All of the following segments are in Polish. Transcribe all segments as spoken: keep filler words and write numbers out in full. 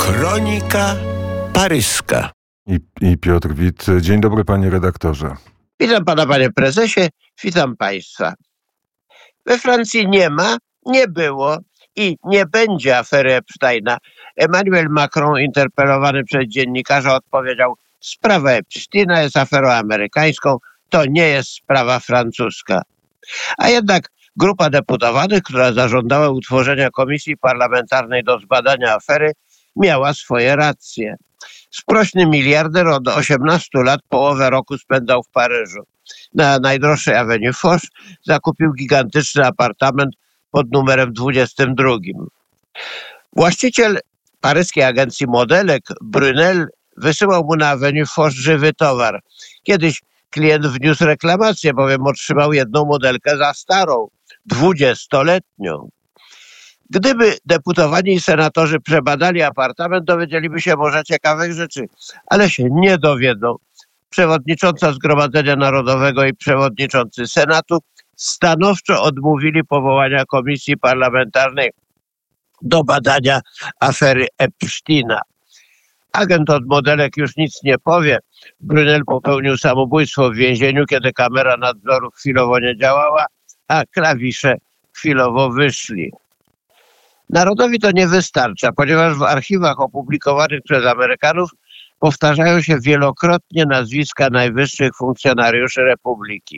Kronika paryska. I, I Piotr Wit. Dzień dobry, panie redaktorze. Witam pana, panie prezesie, witam państwa. We Francji nie ma, nie było i nie będzie afery Epsteina. Emmanuel Macron, interpelowany przez dziennikarza, odpowiedział: sprawa Epsteina jest aferą amerykańską, to nie jest sprawa francuska. A jednak grupa deputowanych, która zażądała utworzenia komisji parlamentarnej do zbadania afery, miała swoje racje. Sprośny miliarder od osiemnastu lat połowę roku spędzał w Paryżu. Na najdroższej Avenue Foch zakupił gigantyczny apartament pod numerem dwudziestym drugim. Właściciel paryskiej agencji modelek Brunel wysyłał mu na Avenue Foch żywy towar. Kiedyś klient wniósł reklamację, bowiem otrzymał jedną modelkę za starą, dwudziestoletnią. Gdyby deputowani i senatorzy przebadali apartament, dowiedzieliby się może ciekawych rzeczy, ale się nie dowiedzą. Przewodnicząca Zgromadzenia Narodowego i przewodniczący Senatu stanowczo odmówili powołania komisji parlamentarnej do badania afery Epsteina. Agent od modelek już nic nie powie. Brunel popełnił samobójstwo w więzieniu, kiedy kamera nadzoru chwilowo nie działała, a klawisze chwilowo wyszli. Narodowi to nie wystarcza, ponieważ w archiwach opublikowanych przez Amerykanów powtarzają się wielokrotnie nazwiska najwyższych funkcjonariuszy Republiki.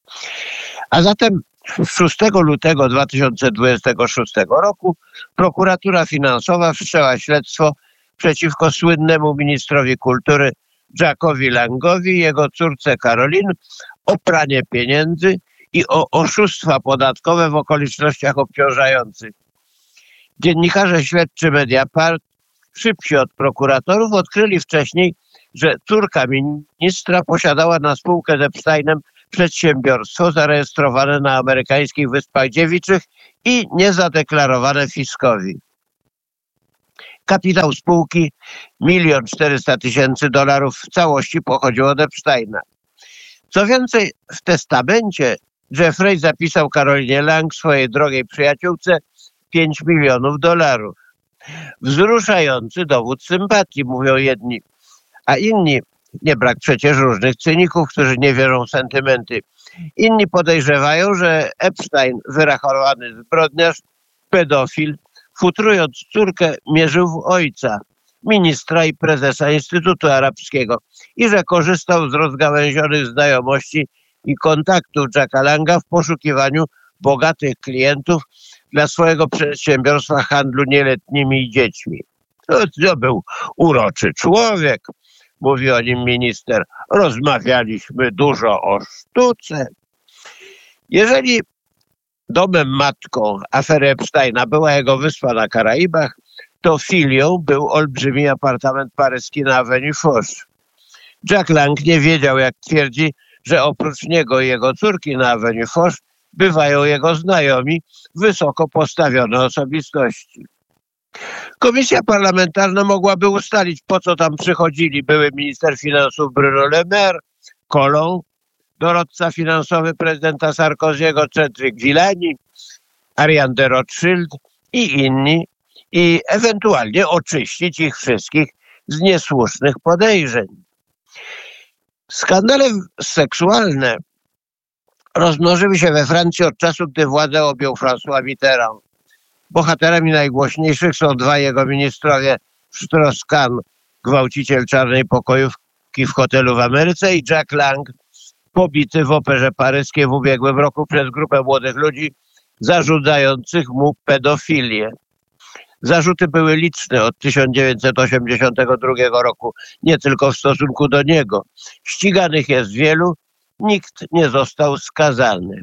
A zatem szóstego lutego dwa tysiące dwudziestego szóstego roku prokuratura finansowa wszczęła śledztwo przeciwko słynnemu ministrowi kultury Jackowi Langowi i jego córce Caroline o pranie pieniędzy i o oszustwa podatkowe w okolicznościach obciążających. Dziennikarze śledczy Mediapart, szybsi od prokuratorów, odkryli wcześniej, że córka ministra posiadała na spółkę z Epsteinem przedsiębiorstwo zarejestrowane na amerykańskich Wyspach Dziewiczych i niezadeklarowane fiskowi. Kapitał spółki milion czterysta tysięcy dolarów w całości pochodził od Epsteina. Co więcej, w testamencie Jeffrey zapisał Carolinie Lang, swojej drogiej przyjaciółce, pięć milionów dolarów. Wzruszający dowód sympatii, mówią jedni, a inni, nie brak przecież różnych cyników, którzy nie wierzą w sentymenty. Inni podejrzewają, że Epstein, wyrachowany zbrodniarz, pedofil, futrując córkę, mierzył w ojca, ministra i prezesa Instytutu Arabskiego i że korzystał z rozgałęzionych znajomości i kontaktów Jacka Langa w poszukiwaniu bogatych klientów dla swojego przedsiębiorstwa handlu nieletnimi i dziećmi. To, to był uroczy człowiek, mówi o nim minister. Rozmawialiśmy dużo o sztuce. Jeżeli domem matką afery Epsteina była jego wyspa na Karaibach, to filią był olbrzymi apartament paryski na Avenue Foch. Jack Lang nie wiedział, jak twierdzi, że oprócz niego i jego córki na Avenue Foch bywają jego znajomi, wysoko postawione osobistości. Komisja parlamentarna mogłaby ustalić, po co tam przychodzili były minister finansów Bruno Le Maire, Collomb, doradca finansowy prezydenta Sarkozy'ego Cedric Villani, Ariane de Rothschild i inni, i ewentualnie oczyścić ich wszystkich z niesłusznych podejrzeń. Skandale seksualne rozmnożyły się we Francji od czasu, gdy władzę objął François Mitterrand. Bohaterami najgłośniejszych są dwaj jego ministrowie: Strauss-Kahn, gwałciciel czarnej pokojówki w hotelu w Ameryce, i Jack Lang, pobity w operze paryskiej w ubiegłym roku przez grupę młodych ludzi zarzucających mu pedofilię. Zarzuty były liczne od tysiąc dziewięćset osiemdziesiątego drugiego roku, nie tylko w stosunku do niego. Ściganych jest wielu, nikt nie został skazany.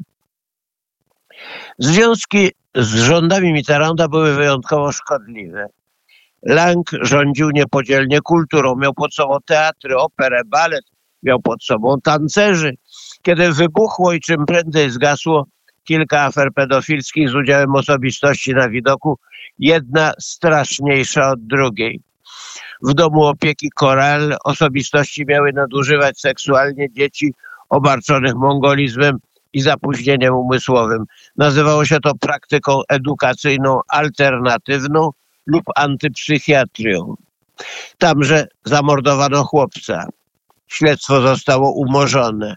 Związki z rządami Mitterranda były wyjątkowo szkodliwe. Lang rządził niepodzielnie kulturą, miał pod sobą teatry, operę, balet, miał pod sobą tancerzy. Kiedy wybuchło i czym prędzej zgasło kilka afer pedofilskich z udziałem osobistości na widoku, jedna straszniejsza od drugiej. W domu opieki Coral osobistości miały nadużywać seksualnie dzieci obarczonych mongolizmem i zapóźnieniem umysłowym. Nazywało się to praktyką edukacyjną alternatywną lub antypsychiatrią. Tamże zamordowano chłopca. Śledztwo zostało umorzone.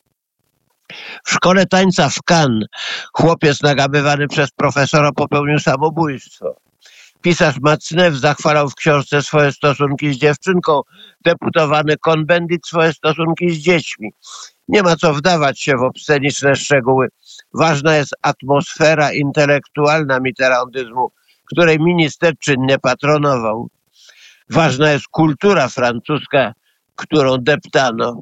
W szkole tańca w Cannes chłopiec nagamywany przez profesora popełnił samobójstwo. Pisarz Macnew zachwalał w książce swoje stosunki z dziewczynką, deputowany Cohn-Bendit swoje stosunki z dziećmi. Nie ma co wdawać się w obsceniczne szczegóły. Ważna jest atmosfera intelektualna mitterandyzmu, której minister czynnie patronował. Ważna jest kultura francuska, którą deptano.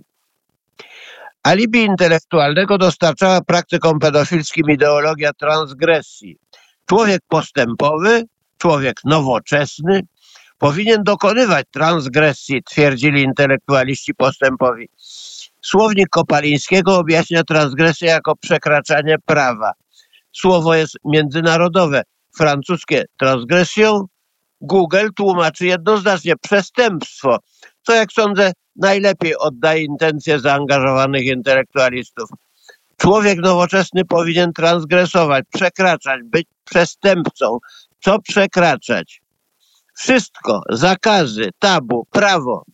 Alibi intelektualnego dostarczała praktykom pedofilskim ideologia transgresji. Człowiek postępowy, człowiek nowoczesny powinien dokonywać transgresji, twierdzili intelektualiści postępowi. Słownik Kopalińskiego objaśnia transgresję jako przekraczanie prawa. Słowo jest międzynarodowe. Francuskie transgresją Google tłumaczy jednoznacznie przestępstwo, co jak sądzę najlepiej oddaje intencje zaangażowanych intelektualistów. Człowiek nowoczesny powinien transgresować, przekraczać, być przestępcą. Co przekraczać? Wszystko, zakazy, tabu, prawo.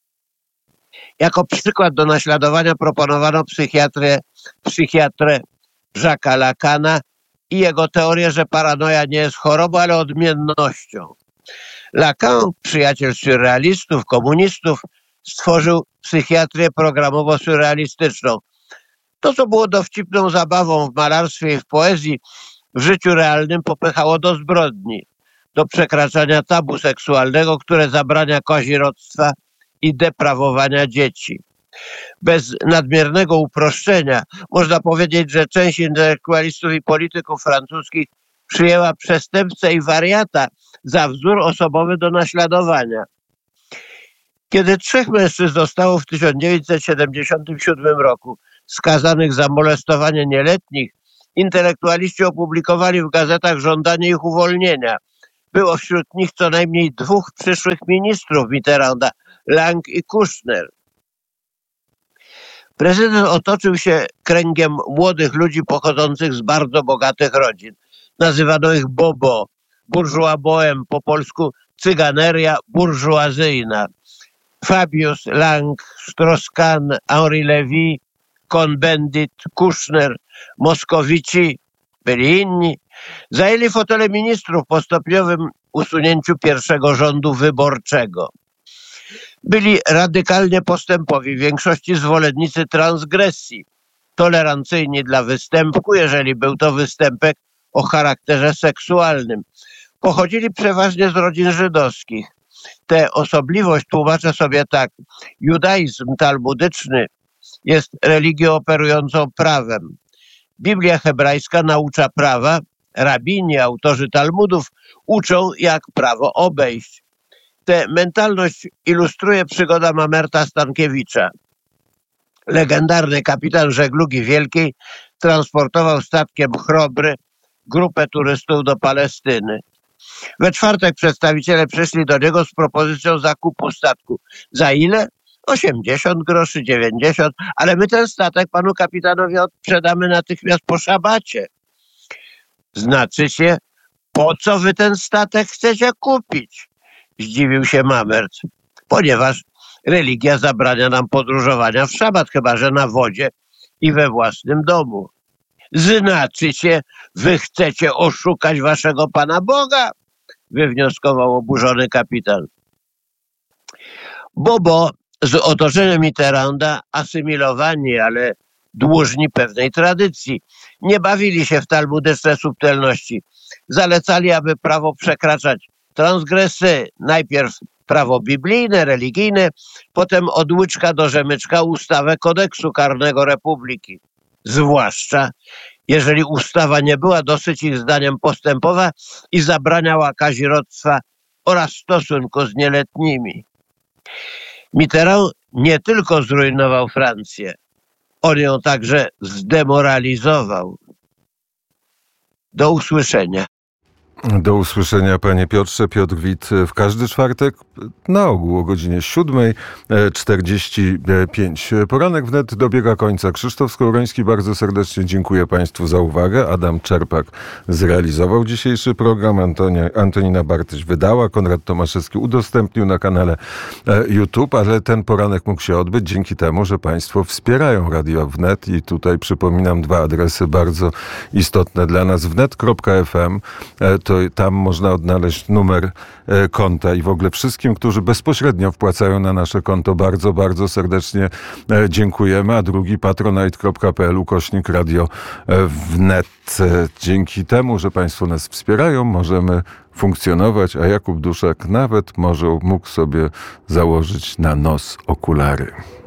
Jako przykład do naśladowania proponowano psychiatrę, psychiatrę Jacques'a Lacana i jego teorię, że paranoja nie jest chorobą, ale odmiennością. Lacan, przyjaciel surrealistów, komunistów, stworzył psychiatrię programowo-surrealistyczną. To, co było dowcipną zabawą w malarstwie i w poezji, w życiu realnym popychało do zbrodni, do przekraczania tabu seksualnego, które zabrania kazirodztwa i deprawowania dzieci. Bez nadmiernego uproszczenia można powiedzieć, że część intelektualistów i polityków francuskich przyjęła przestępcę i wariata za wzór osobowy do naśladowania. Kiedy trzech mężczyzn zostało w tysiąc dziewięćset siedemdziesiątym siódmym roku skazanych za molestowanie nieletnich, intelektualiści opublikowali w gazetach żądanie ich uwolnienia. Było wśród nich co najmniej dwóch przyszłych ministrów Mitterranda, Lang i Kouchner. Prezydent otoczył się kręgiem młodych ludzi pochodzących z bardzo bogatych rodzin. Nazywano ich bobo, bourgeois bohem, po polsku cyganeria burżuazyjna. Fabius, Lang, Strauss-Kahn, Henri Lévy, Cohn-Bendit, Kouchner, Moskowici, byli inni, zajęli fotele ministrów po stopniowym usunięciu pierwszego rządu wyborczego. Byli radykalnie postępowi, w większości zwolennicy transgresji, tolerancyjni dla występku, jeżeli był to występek o charakterze seksualnym. Pochodzili przeważnie z rodzin żydowskich. Tę osobliwość tłumaczę sobie tak. Judaizm talmudyczny jest religią operującą prawem. Biblia hebrajska naucza prawa, rabini, autorzy Talmudów uczą, jak prawo obejść. Tę mentalność ilustruje przygoda Mamerta Stankiewicza. Legendarny kapitan żeglugi wielkiej transportował statkiem Chrobry grupę turystów do Palestyny. We czwartek przedstawiciele przyszli do niego z propozycją zakupu statku. Za ile? osiemdziesiąt groszy, dziewięćdziesiąt, ale my ten statek panu kapitanowi odsprzedamy natychmiast po szabacie. Znaczy się, po co wy ten statek chcecie kupić? Zdziwił się Mamert. Ponieważ religia zabrania nam podróżowania w szabat, chyba że na wodzie i we własnym domu. Znaczy się, wy chcecie oszukać waszego Pana Boga? Wywnioskował oburzony kapitan. Bobo z otoczeniem Mitterranda, asymilowani, ale dłużni pewnej tradycji, nie bawili się w talmudyczne subtelności. Zalecali, aby prawo przekraczać transgresy, najpierw prawo biblijne, religijne, potem od łyczka do rzemyczka ustawę kodeksu karnego republiki. Zwłaszcza jeżeli ustawa nie była dosyć ich zdaniem postępowa i zabraniała kazirodztwa oraz stosunku z nieletnimi. Mitterrand nie tylko zrujnował Francję, on ją także zdemoralizował. Do usłyszenia. Do usłyszenia, panie Piotrze. Piotr Wit w każdy czwartek, na ogół o godzinie siódma czterdzieści pięć. Poranek wnet dobiega końca. Krzysztof Skowroński, bardzo serdecznie dziękuję państwu za uwagę. Adam Czerpak zrealizował dzisiejszy program. Antonia, Antonina Bartyś wydała. Konrad Tomaszewski udostępnił na kanale YouTube, ale ten poranek mógł się odbyć dzięki temu, że państwo wspierają Radio Wnet i tutaj przypominam dwa adresy bardzo istotne dla nas. wnet kropka ef em, to tam można odnaleźć numer e, konta i w ogóle wszystkim, którzy bezpośrednio wpłacają na nasze konto, bardzo, bardzo serdecznie e, dziękujemy. A drugi patronite kropka pe el ukośnik radio e, wnet. E, dzięki temu, że państwo nas wspierają, możemy funkcjonować, a Jakub Duszak nawet może mógł sobie założyć na nos okulary.